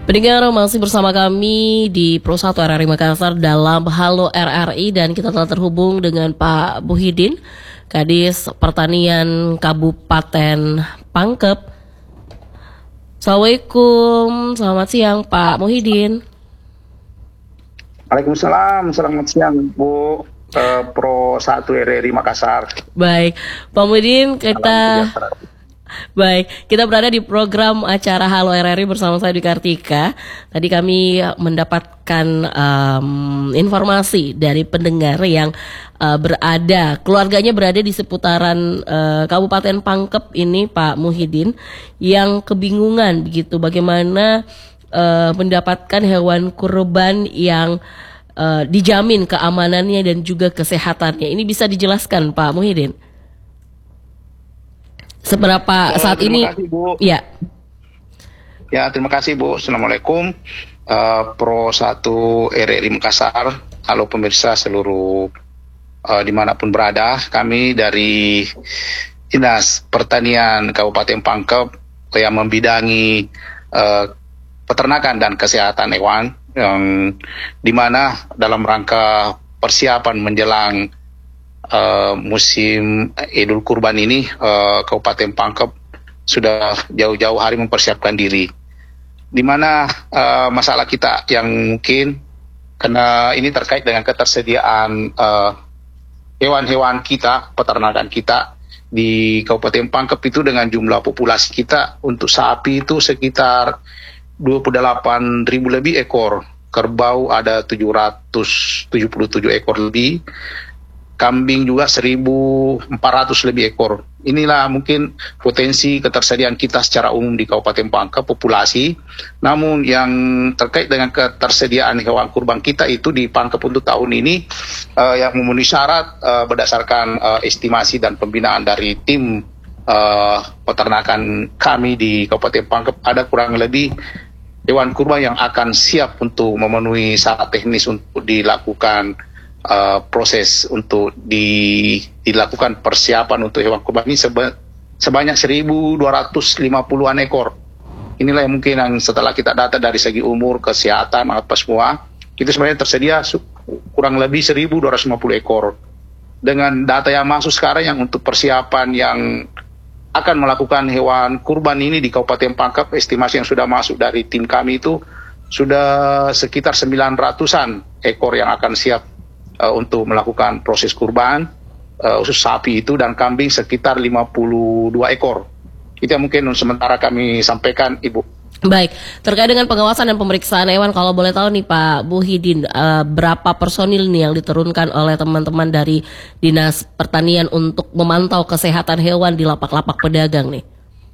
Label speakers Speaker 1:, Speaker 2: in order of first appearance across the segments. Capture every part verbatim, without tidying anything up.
Speaker 1: Pendengar masih bersama kami di Pro satu R R I Makassar dalam Halo R R I, dan kita telah terhubung dengan Pak Muhyiddin, Kadis Pertanian Kabupaten Pangkep. Assalamualaikum, selamat siang Pak Muhyiddin.
Speaker 2: Waalaikumsalam, selamat siang Bu uh, Pro satu R R I Makassar.
Speaker 1: Baik, Pak Muhyiddin, kita Baik, kita berada di program acara Halo R R I bersama saya Dwi Kartika. Tadi kami mendapatkan um, informasi dari pendengar yang uh, berada, keluarganya berada di seputaran uh, Kabupaten Pangkep ini, Pak Muhyiddin, yang kebingungan begitu bagaimana uh, mendapatkan hewan kurban yang uh, dijamin keamanannya dan juga kesehatannya. Ini bisa dijelaskan Pak Muhyiddin? Seberapa
Speaker 2: uh,
Speaker 1: saat ini?
Speaker 2: Kasih, Bu.
Speaker 1: Ya.
Speaker 2: Ya, terima kasih Bu. Assalamualaikum. Uh, Pro satu R R I Makassar. Halo pemirsa seluruh uh, dimanapun berada. Kami dari Dinas Pertanian Kabupaten Pangkep yang membidangi uh, peternakan dan kesehatan hewan, yang dimana dalam rangka persiapan menjelang Uh, musim Idul Kurban ini, uh, Kabupaten Pangkep sudah jauh-jauh hari mempersiapkan diri. Di mana uh, masalah kita yang mungkin karena ini terkait dengan ketersediaan uh, hewan-hewan kita, peternakan kita di Kabupaten Pangkep itu dengan jumlah populasi kita untuk sapi itu sekitar dua puluh delapan ribu lebih ekor, kerbau ada tujuh ratus tujuh puluh tujuh ekor lebih, kambing juga seribu empat ratus lebih ekor. Inilah mungkin potensi ketersediaan kita secara umum di Kabupaten Pangkep populasi. Namun yang terkait dengan ketersediaan hewan kurban kita itu di Pangkep untuk tahun ini uh, yang memenuhi syarat uh, berdasarkan uh, estimasi dan pembinaan dari tim uh, peternakan kami di Kabupaten Pangkep, ada kurang lebih hewan kurban yang akan siap untuk memenuhi syarat teknis untuk dilakukan Uh, proses untuk di, dilakukan persiapan untuk hewan kurban ini seba, sebanyak seribu dua ratus lima puluhan ekor. Inilah yang mungkin yang setelah kita data dari segi umur, kesehatan, apa semua, itu sebenarnya tersedia kurang lebih seribu dua ratus lima puluh ekor. Dengan data yang masuk sekarang yang untuk persiapan yang akan melakukan hewan kurban ini di Kabupaten Pangkep, estimasi yang sudah masuk dari tim kami itu sudah sekitar sembilan ratusan ekor yang akan siap Uh, untuk melakukan proses kurban, uh, khusus sapi itu, dan kambing sekitar lima puluh dua ekor. Itu yang mungkin sementara kami sampaikan, Ibu.
Speaker 1: Baik, terkait dengan pengawasan dan pemeriksaan hewan, kalau boleh tahu nih Pak Muhyiddin, uh, berapa personil nih yang diturunkan oleh teman-teman dari Dinas Pertanian untuk memantau kesehatan hewan di lapak-lapak pedagang nih?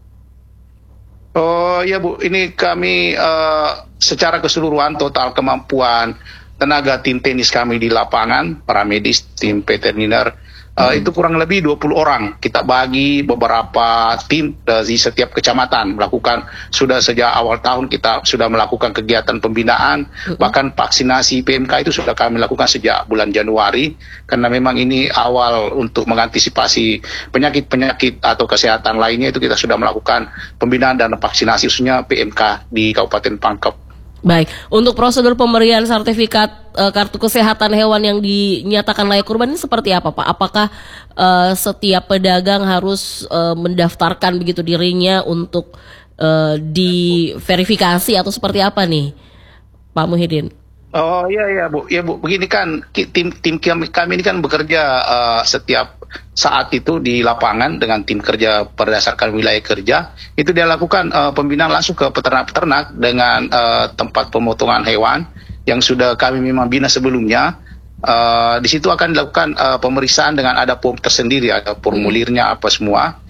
Speaker 2: Oh iya Bu, ini kami uh, secara keseluruhan total kemampuan tenaga tim teknis kami di lapangan, para medis, tim veteriner, uh, hmm. itu kurang lebih dua puluh orang. Kita bagi beberapa tim di setiap kecamatan, melakukan sudah sejak awal tahun kita sudah melakukan kegiatan pembinaan, hmm. bahkan vaksinasi P M K itu sudah kami lakukan sejak bulan Januari, karena memang ini awal untuk mengantisipasi penyakit-penyakit atau kesehatan lainnya, itu kita sudah melakukan pembinaan dan vaksinasi khususnya P M K di Kabupaten Pangkep.
Speaker 1: Baik, untuk prosedur pemberian sertifikat uh, kartu kesehatan hewan yang dinyatakan layak kurban ini seperti apa Pak? Apakah uh, setiap pedagang harus uh, mendaftarkan begitu dirinya untuk uh, diverifikasi atau seperti apa nih Pak Muhyiddin?
Speaker 2: Oh iya iya Bu, ya Bu, begini kan tim tim kami, kami ini kan bekerja uh, setiap saat itu di lapangan dengan tim kerja berdasarkan wilayah kerja. Itu dia lakukan uh, pembinaan langsung ke peternak-peternak dengan uh, tempat pemotongan hewan yang sudah kami memang bina sebelumnya. Uh, di situ akan dilakukan uh, pemeriksaan dengan ada form tersendiri, ada formulirnya apa semua.